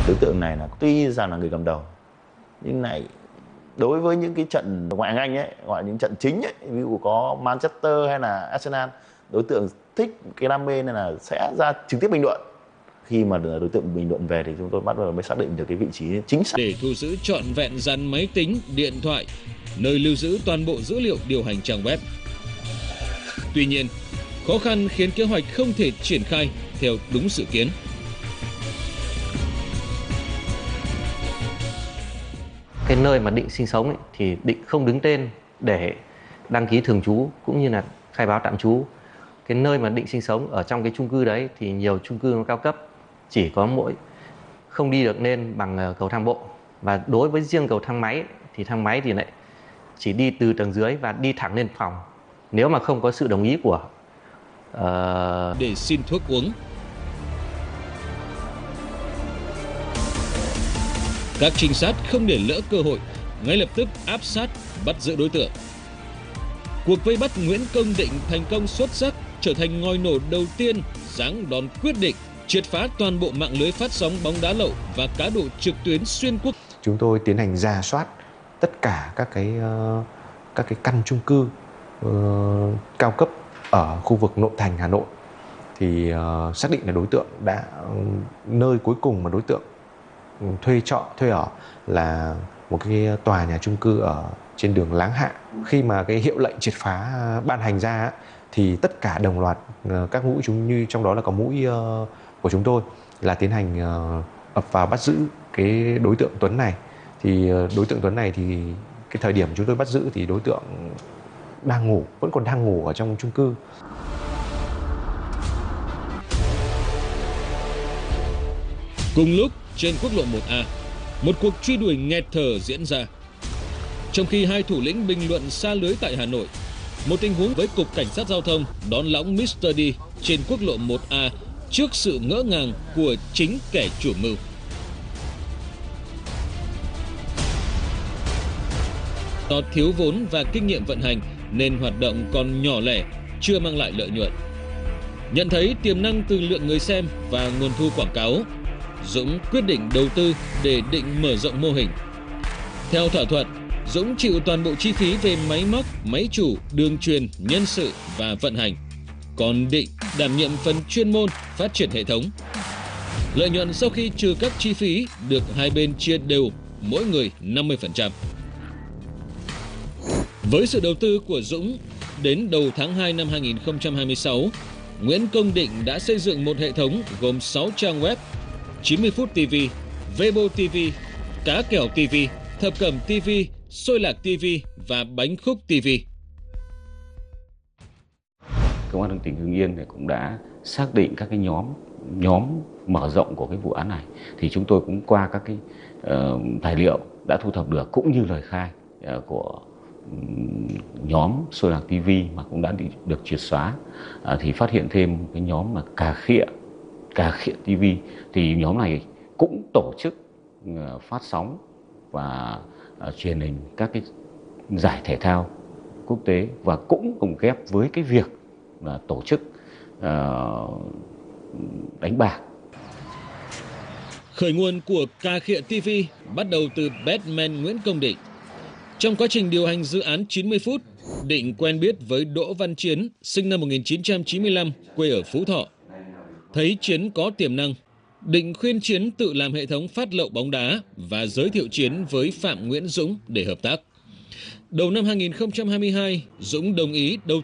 Đối tượng này là tuy rằng là người cầm đầu nhưng lại đối với những cái trận ngoại hạng Anh ấy, gọi những trận chính ấy, ví dụ có Manchester hay là Arsenal, đối tượng thích cái đam mê nên là sẽ ra trực tiếp bình luận. Khi mà đối tượng bình luận về thì chúng tôi bắt đầu mới xác định được cái vị trí chính xác. Để thu giữ trọn vẹn dàn máy tính, điện thoại, nơi lưu giữ toàn bộ dữ liệu điều hành trang web. Tuy nhiên, khó khăn khiến kế hoạch không thể triển khai theo đúng dự kiến. Cái nơi mà Định sinh sống ấy, thì Định không đứng tên để đăng ký thường trú cũng như là khai báo tạm trú. Cái nơi mà Định sinh sống ở trong cái chung cư đấy thì nhiều chung cư cao cấp, chỉ có mỗi không đi được lên bằng cầu thang bộ. Và đối với riêng cầu thang máy thì thang máy thì lại chỉ đi từ tầng dưới và đi thẳng lên phòng. Nếu mà không có sự đồng ý của để xin thuốc uống. Các trinh sát không để lỡ cơ hội, ngay lập tức áp sát bắt giữ đối tượng. Cuộc vây bắt Nguyễn Công Định thành công xuất sắc, trở thành ngòi nổ đầu tiên giáng đòn quyết định triệt phá toàn bộ mạng lưới phát sóng bóng đá lậu và cá độ trực tuyến xuyên quốc. Chúng tôi tiến hành rà soát tất cả các cái căn chung cư cao cấp ở khu vực nội thành Hà Nội, thì xác định là đối tượng đã nơi cuối cùng mà đối tượng thuê ở là một cái tòa nhà chung cư ở trên đường Láng Hạ. Khi mà cái hiệu lệnh triệt phá ban hành ra thì tất cả đồng loạt các mũi, chúng như trong đó là có mũi của chúng tôi, là tiến hành ập vào bắt giữ cái đối tượng Tuấn này. Thì đối tượng Tuấn này thì cái thời điểm chúng tôi bắt giữ thì đối tượng vẫn còn đang ngủ ở trong chung cư. Cùng lúc trên quốc lộ 1A, một cuộc truy đuổi nghẹt thở diễn ra. Trong khi hai thủ lĩnh bình luận xa lưới tại Hà Nội, một tình huống với cục cảnh sát giao thông đón lõng Mr. D trên quốc lộ 1A trước sự ngỡ ngàng của chính kẻ chủ mưu. Do thiếu vốn và kinh nghiệm vận hành nên hoạt động còn nhỏ lẻ, chưa mang lại lợi nhuận. Nhận thấy tiềm năng từ lượng người xem và nguồn thu quảng cáo, Dũng quyết định đầu tư để Định mở rộng mô hình. Theo thỏa thuận, Dũng chịu toàn bộ chi phí về máy móc, máy chủ, đường truyền, nhân sự và vận hành. Còn Định đảm nhiệm phần chuyên môn, phát triển hệ thống. Lợi nhuận sau khi trừ các chi phí được hai bên chia đều, mỗi người 50%. Với sự đầu tư của Dũng, đến đầu tháng 2 năm 2026, Nguyễn Công Định đã xây dựng một hệ thống gồm 6 trang web: 90 phút TV, Weibo TV, Cá kèo TV, Thập cẩm TV, Xôi lạc TV và Bánh khúc TV. Công an tỉnh Hưng Yên cũng đã xác định các cái nhóm mở rộng của cái vụ án này, thì chúng tôi cũng qua các cái tài liệu đã thu thập được cũng như lời khai của nhóm Xôi lạc TV mà cũng đã được triệt xóa, thì phát hiện thêm cái nhóm mà Cà Khịa TV, thì nhóm này cũng tổ chức phát sóng và truyền hình các cái giải thể thao quốc tế, và cũng cùng ghép với cái việc là tổ chức đánh bạc. Khởi nguồn của Cà Khịa TV bắt đầu từ Batman Nguyễn Công Định. Trong quá trình điều hành dự án 90 phút, Định quen biết với Đỗ Văn Chiến, sinh năm 1995, quê ở Phú Thọ. Thấy Chiến có tiềm năng, Định khuyên Chiến tự làm hệ thống phát lậu bóng đá và giới thiệu Chiến với Phạm Nguyễn Dũng để hợp tác. Đầu năm 2022, Dũng đồng ý đầu